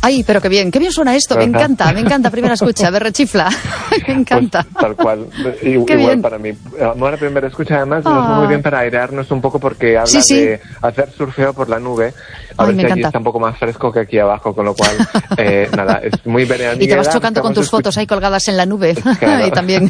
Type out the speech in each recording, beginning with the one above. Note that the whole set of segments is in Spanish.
Ay, pero qué bien suena esto, me encanta, primera escucha, me rechifla, me encanta. Pues, tal cual, igual bien. Para mí. Buena primera escucha, además, nos va muy bien para airearnos un poco porque habla de hacer surfeo por la nube. A ver si allí está un poco más fresco que aquí abajo, con lo cual, nada, es muy veraniega. Y te vas chocando con tus fotos ahí colgadas en la nube, claro. Y también...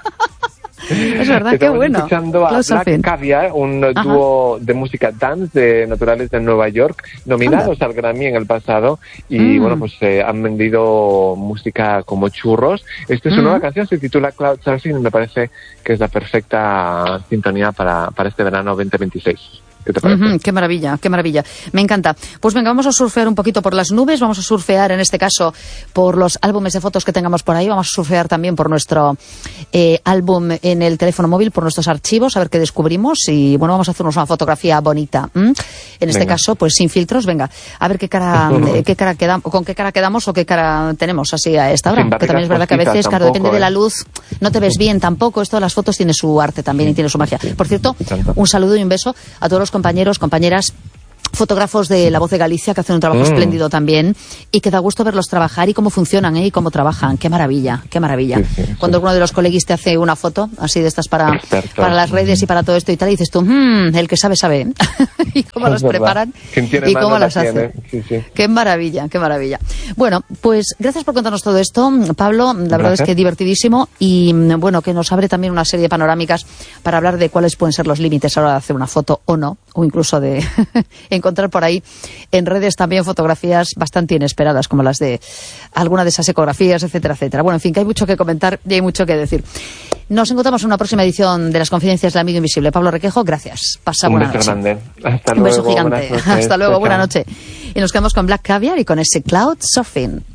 Es verdad, qué bueno. Estamos escuchando a Black Caviar, un dúo de música dance de naturales de Nueva York, nominados al Grammy en el pasado, y bueno, pues han vendido música como churros. Esta es su nueva canción, se titula Cloud Surfing, y me parece que es la perfecta sintonía para este verano 2026. ¿Qué te parece? Qué maravilla, qué maravilla. Me encanta. Pues venga, vamos a surfear un poquito por las nubes, vamos a surfear en este caso por los álbumes de fotos que tengamos por ahí, vamos a surfear también por nuestro álbum en el teléfono móvil, por nuestros archivos, a ver qué descubrimos y bueno, vamos a hacernos una fotografía bonita. En este caso, pues sin filtros, venga, a ver qué cara quedamos, con qué cara quedamos o qué cara tenemos así a esta hora. Que también es verdad que a veces, claro, depende de la luz, no te ves bien tampoco. Esto de las fotos tiene su arte también y tiene su magia. Por cierto, un saludo y un beso a todos los compañeros, compañeras, fotógrafos de La Voz de Galicia, que hacen un trabajo espléndido también y que da gusto verlos trabajar y cómo funcionan y cómo trabajan. Qué maravilla, qué maravilla. Cuando uno de los coleguis te hace una foto así de estas para las redes y para todo esto y tal, y dices tú, el que sabe, sabe. Y cómo los preparan y cómo las hacen. Qué maravilla, qué maravilla. Bueno, pues gracias por contarnos todo esto, Pablo. La verdad es que divertidísimo y bueno, que nos abre también una serie de panorámicas para hablar de cuáles pueden ser los límites a la hora de hacer una foto o no, o incluso de encontrar por ahí en redes también fotografías bastante inesperadas, como las de alguna de esas ecografías, etcétera, etcétera. Bueno, en fin, que hay mucho que comentar y hay mucho que decir. Nos encontramos en una próxima edición de Las Confidencias del Amigo Invisible. Pablo Requejo, gracias. Pasa buena noche. Hasta luego. Un beso gigante. Hasta luego, buena noche. Y nos quedamos con Black Caviar y con ese Cloud Surfing.